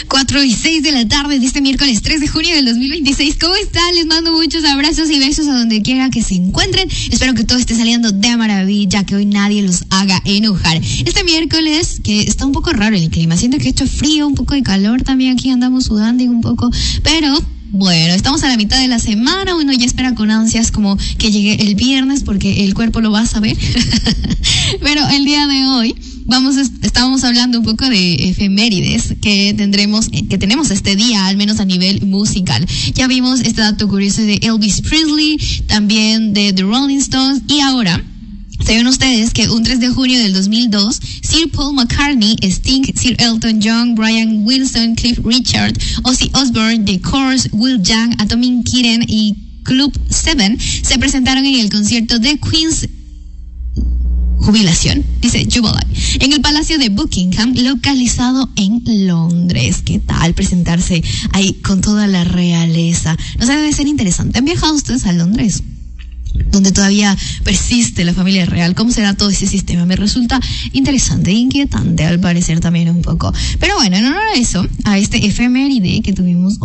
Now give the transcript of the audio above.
4:06 de la tarde de este miércoles 3 de junio del 2026. ¿Cómo están? Les mando muchos abrazos y besos a donde quiera que se encuentren. Espero que todo esté saliendo de maravilla, que hoy nadie los haga enojar. Este miércoles, que está un poco raro el clima, siento que ha hecho frío, un poco de calor también, aquí andamos sudando un poco, pero bueno, estamos a la mitad de la semana, uno ya espera con ansias como que llegue el viernes porque el cuerpo lo va a saber. Pero el día de hoy estábamos hablando un poco de efemérides que tenemos este día, al menos a nivel musical. Ya vimos este dato curioso de Elvis Presley, también de The Rolling Stones, y ahora saben ustedes que un 3 de junio del 2002, Sir Paul McCartney, Sting, Sir Elton John, Brian Wilson, Cliff Richard, Ozzy Osbourne, The Course, Will Young, Atomic Kitten y Club 7 se presentaron en el concierto de Queen's jubilación, dice Jubilee, en el Palacio de Buckingham, localizado en Londres. ¿Qué tal presentarse ahí con toda la realeza? No sé, debe ser interesante. ¿Han viajado ustedes a Londres, donde todavía persiste la familia real? ¿Cómo será todo ese sistema? Me resulta interesante e inquietante al parecer también un poco. Pero bueno, en honor a eso, a este efeméride que tuvimos